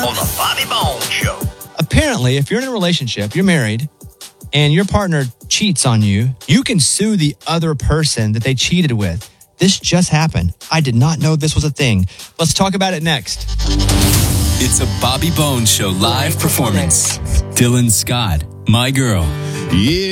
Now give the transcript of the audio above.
on the Bobby Bones Show. Apparently, if you're in a relationship, you're married, and your partner cheats on you, you can sue the other person that they cheated with. This just happened. I did not know this was a thing. Let's talk about it next. It's a Bobby Bones Show live performance. Dylan Scott, My Girl. Yeah.